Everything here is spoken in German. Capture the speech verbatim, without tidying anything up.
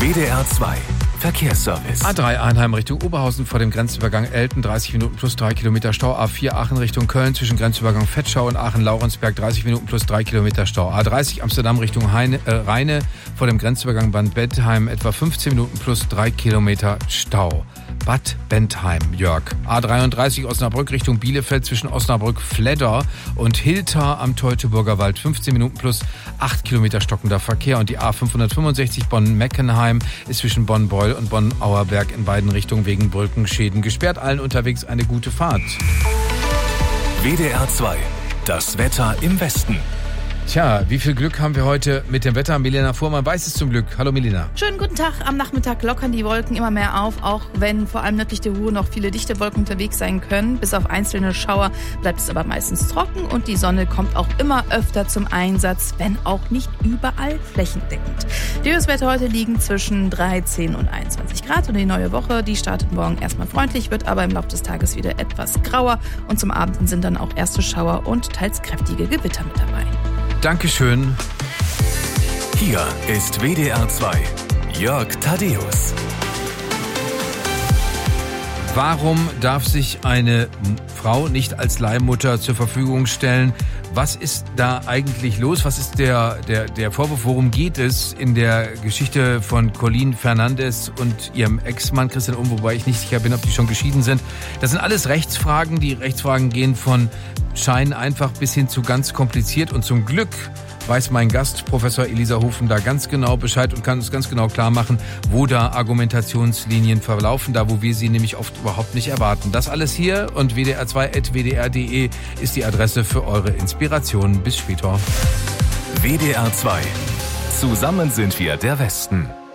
W D R zwei Verkehrsservice. A drei Arnheim Richtung Oberhausen vor dem Grenzübergang Elten, dreißig Minuten plus drei Kilometer Stau. A vier Aachen Richtung Köln zwischen Grenzübergang Vetschau und Aachen-Laurensberg, dreißig Minuten plus drei Kilometer Stau. A dreißig Amsterdam Richtung Heine, äh, Rheine vor dem Grenzübergang Bad Bentheim, etwa fünfzehn Minuten plus drei Kilometer Stau. Bad Bentheim, Jörg. A dreiunddreißig Osnabrück Richtung Bielefeld zwischen Osnabrück-Fledder und Hilter am Teutoburger Wald, fünfzehn Minuten plus acht Kilometer stockender Verkehr. Und die A fünfhundertfünfundsechzig Bonn-Meckenheim ist zwischen Bonn-Beul und Bonn-Auerberg in beiden Richtungen wegen Brückenschäden gesperrt. Allen unterwegs eine gute Fahrt. W D R zwei, das Wetter im Westen. Tja, wie viel Glück haben wir heute mit dem Wetter? Milena Fuhrmann weiß es zum Glück. Hallo Milena. Schönen guten Tag. Am Nachmittag lockern die Wolken immer mehr auf, auch wenn vor allem nördlich der Ruhr noch viele dichte Wolken unterwegs sein können. Bis auf einzelne Schauer bleibt es aber meistens trocken und die Sonne kommt auch immer öfter zum Einsatz, wenn auch nicht überall flächendeckend. Die Höchstwerte heute liegen zwischen dreizehn und einundzwanzig Grad und die neue Woche, die startet morgen erstmal freundlich, wird aber im Laufe des Tages wieder etwas grauer und zum Abend sind dann auch erste Schauer und teils kräftige Gewitter mit dabei. Dankeschön. Hier ist W D R zwei, Jörg Thaddeus. Warum darf sich eine Frau nicht als Leihmutter zur Verfügung stellen? Was ist da eigentlich los? Was ist der, der, der Vorwurf? Worum geht es in der Geschichte von Colleen Fernandes und ihrem Ex-Mann Christian Ulm, wobei ich nicht sicher bin, ob die schon geschieden sind? Das sind alles Rechtsfragen. Die Rechtsfragen gehen von scheinen einfach bis hin zu ganz kompliziert. Und zum Glück weiß mein Gast, Professor Elisa Hofen, da ganz genau Bescheid und kann uns ganz genau klar machen, wo da Argumentationslinien verlaufen, da wo wir sie nämlich oft überhaupt nicht erwarten. Das alles hier und w d r zwei punkt w d r punkt d e ist die Adresse für eure Inspirationen. Bis später. W D R zwei. Zusammen sind wir der Westen.